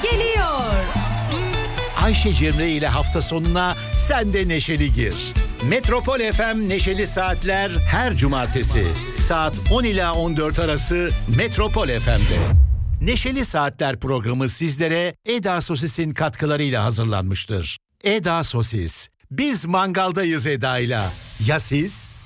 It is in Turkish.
geliyor. Ayşe Cemre ile hafta sonuna sen de neşeli gir. Metropol FM Neşeli Saatler her cumartesi saat 10 ila 14 arası Metropol FM'de. Neşeli Saatler programı sizlere Eda Sosis'in katkılarıyla hazırlanmıştır. Eda Sosis. Biz mangaldayız Eda'yla. Ya siz?